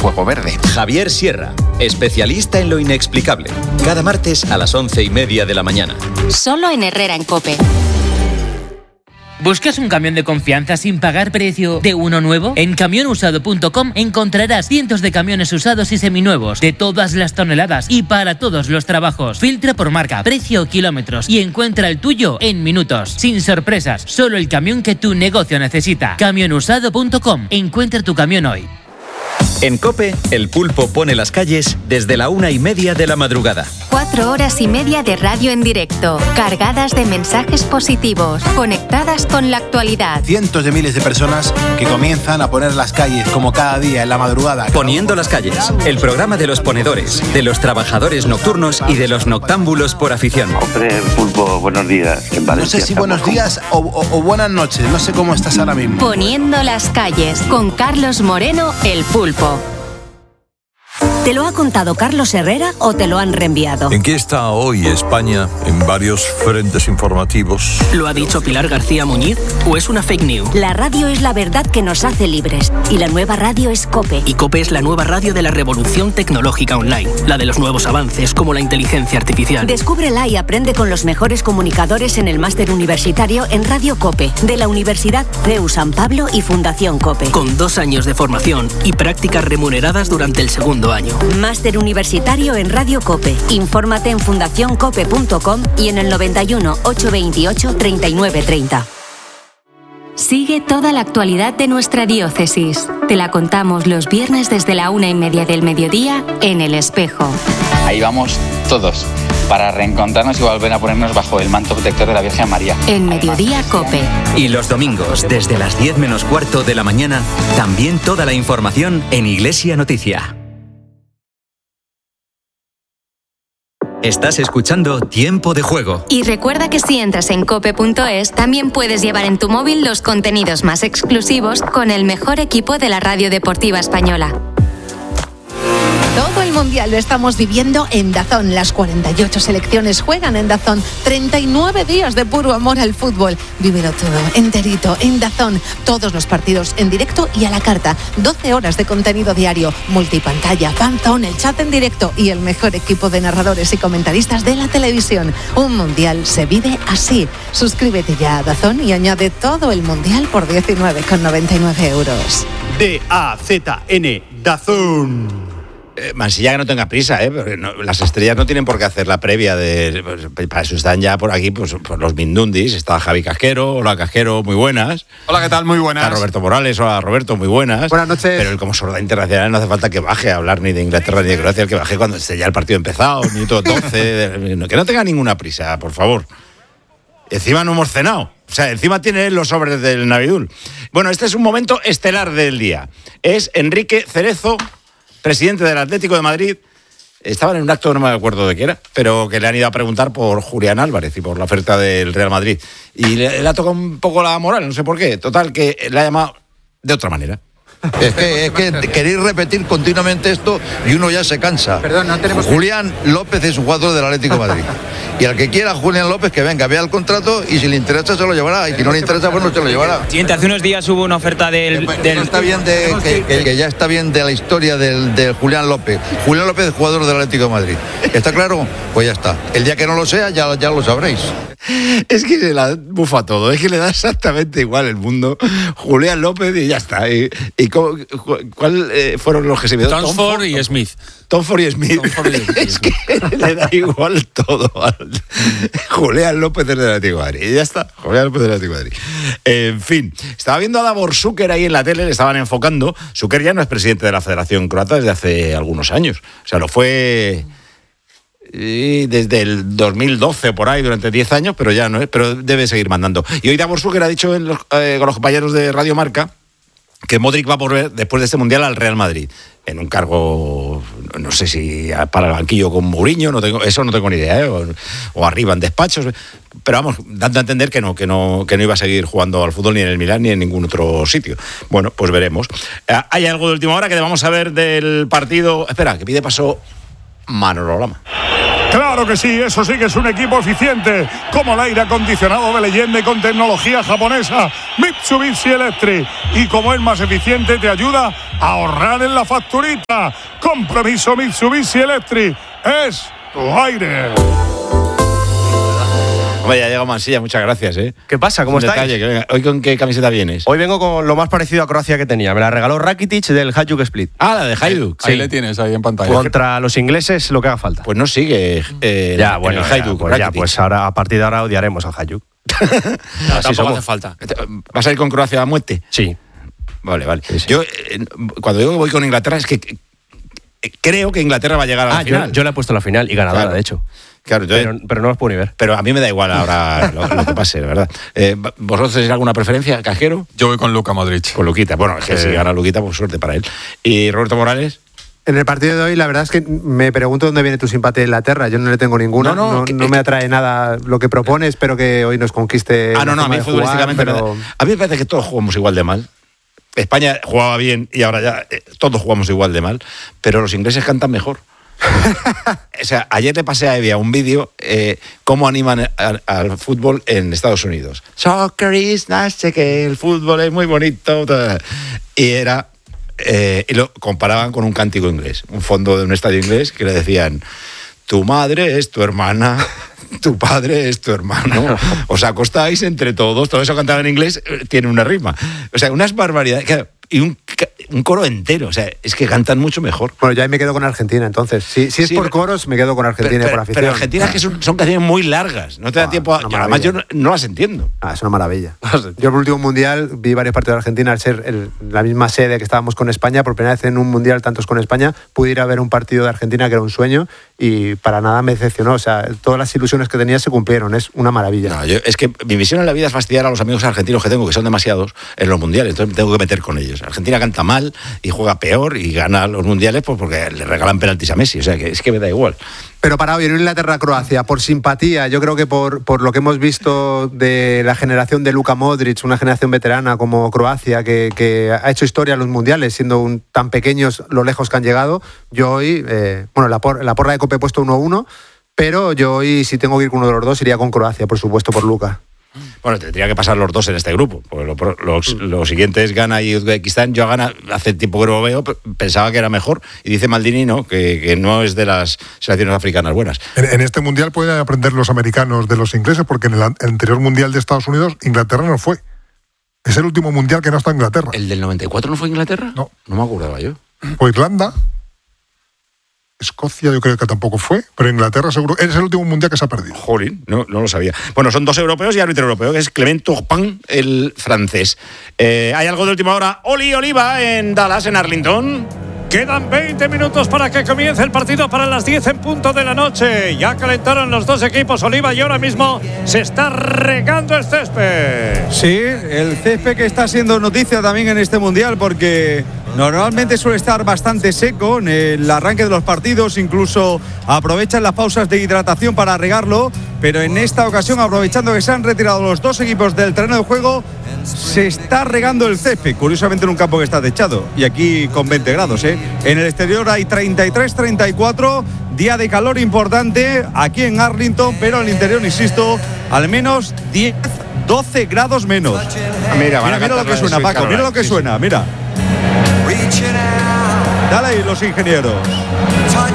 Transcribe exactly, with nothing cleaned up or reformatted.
fuego verde. Javier Sierra, especialista en lo inexplicable. Cada martes a las once y media de la mañana. Solo en Herrera en COPE. ¿Buscas un camión de confianza sin pagar precio de uno nuevo? En camión usado punto com encontrarás cientos de camiones usados y seminuevos de todas las toneladas y para todos los trabajos. Filtra por marca, precio o kilómetros y encuentra el tuyo en minutos. Sin sorpresas, solo el camión que tu negocio necesita. camión usado punto com. Encuentra tu camión hoy. En COPE, el pulpo pone las calles desde la una y media de la madrugada. Cuatro horas y media de radio en directo, cargadas de mensajes positivos, conectadas con la actualidad. Cientos de miles de personas que comienzan a poner las calles como cada día en la madrugada. Poniendo las calles, el programa de los ponedores, de los trabajadores nocturnos y de los noctámbulos por afición. Hombre, pulpo, buenos días. En Valencia no sé si buenos días o, o, o buenas noches, no sé cómo estás ahora mismo. Poniendo las calles, con Carlos Moreno, el pulpo. ¿Te lo ha contado Carlos Herrera o te lo han reenviado? ¿En qué está hoy España en varios frentes informativos? ¿Lo ha dicho Pilar García Muñiz o es una fake news? La radio es la verdad que nos hace libres y la nueva radio es COPE. Y COPE es la nueva radio de la revolución tecnológica online, la de los nuevos avances como la inteligencia artificial. Descúbrela y aprende con los mejores comunicadores en el máster universitario en Radio COPE de la Universidad C E U San Pablo y Fundación COPE. Con dos años de formación y prácticas remuneradas durante el segundo año. Máster universitario en Radio COPE. Infórmate en fundación cope punto com y en el noventa y uno, ochocientos veintiocho, treinta y nueve treinta. Sigue toda la actualidad de nuestra diócesis. Te la contamos los viernes desde la una y media del mediodía en El Espejo. Ahí vamos todos para reencontrarnos y volver a ponernos bajo el manto protector de la Virgen María. En Mediodía COPE. Y los domingos, desde las diez menos cuarto de la mañana, también toda la información en Iglesia Noticia. Estás escuchando Tiempo de Juego. Y recuerda que si entras en cope punto es, también puedes llevar en tu móvil los contenidos más exclusivos con el mejor equipo de la radio deportiva española. Todo el Mundial lo estamos viviendo en DAZN. Las cuarenta y ocho selecciones juegan en DAZN. treinta y nueve días de puro amor al fútbol. Vívelo todo, enterito, en DAZN. Todos los partidos en directo y a la carta. doce horas de contenido diario. Multipantalla, fanzone, el chat en directo y el mejor equipo de narradores y comentaristas de la televisión. Un Mundial se vive así. Suscríbete ya a DAZN y añade todo el Mundial por diecinueve con noventa y nueve euros. D A Z N, DAZN. Eh, Mansilla que no tenga prisa, ¿eh? Porque no, las estrellas no tienen por qué hacer la previa de... Pues, para eso están ya por aquí pues, pues los Mindundis. Está Javi Casquero. Hola, Casquero, muy buenas. Hola, ¿qué tal? Muy buenas. Está Roberto Morales. Hola, Roberto, muy buenas. Buenas noches. Pero él como sorda internacional no hace falta que baje a hablar ni de Inglaterra ni de Croacia, el que baje cuando esté ya el partido empezado, minuto doce. de, que no tenga ninguna prisa, por favor. Encima no hemos cenado. O sea, encima tiene los sobres del Navidul. Bueno, este es un momento estelar del día. Es Enrique Cerezo, presidente del Atlético de Madrid. Estaban en un acto, no me acuerdo de qué era, pero que le han ido a preguntar por Julián Álvarez y por la oferta del Real Madrid. Y le, le ha tocado un poco la moral, no sé por qué. Total, que le ha llamado de otra manera. Es que, es que queréis repetir continuamente esto y uno ya se cansa. Perdón, no tenemos... Julián López es un jugador del Atlético de Madrid. Y al que quiera Julián López que venga, vea el contrato y si le interesa se lo llevará. Y si no le interesa, pues no se lo llevará. Siguiente, hace unos días hubo una oferta del... Que, del... No está bien de, que, que, que ya está bien de la historia del, del Julián López. Julián López es jugador del Atlético de Madrid. ¿Está claro? Pues ya está. El día que no lo sea, ya, ya lo sabréis. Es que se la bufa todo, es que le da exactamente igual el mundo. Julián López y ya está. ¿Y, y cómo, cuál eh, fueron los que se vieron? Tomford y Smith. Tomford y Smith. Tomford y Smith. Es que le da igual todo. Julián López del Atlético de Madrid. Y ya está, Julián López del Atlético de Madrid. En fin, estaba viendo a Davor Šuker ahí en la tele, le estaban enfocando. Šuker ya no es presidente de la Federación Croata desde hace algunos años. O sea, lo fue... Y desde el dos mil doce por ahí, durante diez años, pero ya no es, pero debe seguir mandando. Y hoy Davor Šuker ha dicho en los, eh, con los compañeros de Radio Marca que Modric va a volver después de este Mundial al Real Madrid, en un cargo, no sé si para el banquillo con Mourinho, no tengo, eso no tengo ni idea, ¿eh? o, o arriba en despachos, pero vamos, dando a entender que no, que no, que no iba a seguir jugando al fútbol ni en el Milán ni en ningún otro sitio. Bueno, pues veremos. Eh, ¿Hay algo de última hora que vamos a ver del partido? Espera, que pide paso Manolo Lama. Claro que sí, eso sí que es un equipo eficiente, como el aire acondicionado de leyenda y con tecnología japonesa Mitsubishi Electric. Y como es más eficiente, te ayuda a ahorrar en la facturita. Compromiso Mitsubishi Electric, es tu aire. Hombre, ya llega Mansilla, muchas gracias, ¿eh? ¿Qué pasa? ¿Cómo estáis? Detalle, que venga. ¿Hoy con qué camiseta vienes? Hoy vengo con lo más parecido a Croacia que tenía. Me la regaló Rakitic del Hajduk Split. Ah, la de Hajduk. Sí. Ahí le tienes, ahí en pantalla. Contra los ingleses, lo que haga falta. Pues no sigue eh, ya, en bueno, el Hajduk. ya, pues, ya, pues ahora, a partir de ahora odiaremos al Hajduk. No, tampoco somos. hace falta. ¿Vas a ir con Croacia a muerte? Sí. Vale, vale. Sí, sí. Yo, eh, cuando digo que voy con Inglaterra, es que eh, creo que Inglaterra va a llegar a la ah, final. Yo, yo le he puesto la final y ganadora, claro. de hecho. Claro, entonces, pero, pero no los puedo ni ver. Pero a mí me da igual ahora lo, lo que pase, la verdad. Eh, ¿Vosotros tenéis alguna preferencia, Cajero? Yo voy con Luka Modric. Con Luquita. Bueno, es que eh. si gana Luquita, pues suerte para él. ¿Y Roberto Morales? En el partido de hoy, la verdad es que me pregunto dónde viene tu simpatía de Inglaterra. Yo no le tengo ninguna. No, no, no, que, no me atrae nada lo que propone. Espero que hoy nos conquiste. Ah, no, no, a mí futbolísticamente. Jugar, pero... A mí me parece que todos jugamos igual de mal. España jugaba bien y ahora ya eh, todos jugamos igual de mal. Pero los ingleses cantan mejor. O sea, ayer le pasé a Evia un vídeo eh, cómo animan al, al fútbol en Estados Unidos. Soccer is nice, que el fútbol es muy bonito. Y era eh, y lo comparaban con un cántico inglés, un fondo de un estadio inglés que le decían: tu madre es tu hermana, tu padre es tu hermano, os acostáis entre todos. Todo eso cantado en inglés eh, tiene una rima. O sea, unas barbaridades. Y un, un coro entero, o sea, es que cantan mucho mejor. Bueno, yo ahí me quedo con Argentina, entonces. Si, si es sí, por coros, me quedo con Argentina pero, y por afición. Pero Argentina es que son, son canciones muy largas, no te da ah, tiempo a... Yo, además yo no, no las entiendo. Ah, es una maravilla. Yo el último mundial vi varios partidos de Argentina, al ser el, la misma sede que estábamos con España, por primera vez en un mundial, tantos con España, pude ir a ver un partido de Argentina que era un sueño y para nada me decepcionó. O sea, todas las ilusiones que tenía se cumplieron, es una maravilla. No, yo, es que mi misión en la vida es fastidiar a los amigos argentinos que tengo, que son demasiados, en los mundiales, entonces me tengo que meter con ellos. Argentina canta mal y juega peor y gana los mundiales pues porque le regalan penaltis a Messi, o sea que es que me da igual. Pero para hoy en Inglaterra-Croacia, por simpatía, yo creo que por, por lo que hemos visto de la generación de Luka Modric, una generación veterana como Croacia, que, que ha hecho historia en los mundiales, siendo un, tan pequeños lo lejos que han llegado, yo hoy, eh, bueno, la, por, la porra de Cope he puesto uno a uno, pero yo hoy, si tengo que ir con uno de los dos, iría con Croacia, por supuesto, por Luka. Bueno, tendría que pasar los dos en este grupo. Porque lo, los, los siguientes, Ghana y Uzbekistán. Yo a Ghana hace tiempo que no lo veo, pensaba que era mejor. Y dice Maldini, ¿no? Que, que no es de las selecciones africanas buenas. En, en este mundial pueden aprender los americanos de los ingleses, porque en el anterior mundial de Estados Unidos, Inglaterra no fue. Es el último mundial que no está Inglaterra. ¿El del noventa y cuatro no fue Inglaterra? No. No me acordaba yo. Fue Irlanda. Escocia yo creo que tampoco fue, pero Inglaterra seguro. Es el último mundial que se ha perdido. Jolín, no, no lo sabía. Bueno, son dos europeos y árbitro europeo, que es Clement Turpin, el francés. Eh, ¿Hay algo de última hora? Oli Oliva en Dallas, en Arlington. Quedan veinte minutos para que comience el partido para las diez en punto de la noche. Ya calentaron los dos equipos, Oliva, y ahora mismo se está regando el césped. Sí, el césped que está siendo noticia también en este mundial, porque normalmente suele estar bastante seco en el arranque de los partidos, incluso aprovechan las pausas de hidratación para regarlo, pero en esta ocasión, aprovechando que se han retirado los dos equipos del terreno de juego, se está regando el césped, curiosamente en un campo que está techado, y aquí con veinte grados, ¿eh? En el exterior hay treinta y tres, treinta y cuatro, día de calor importante aquí en Arlington, pero en el interior, insisto, al menos diez, doce grados menos. Mira, mira, mira lo que suena, Paco, mira lo que suena, mira. Dale ahí los ingenieros.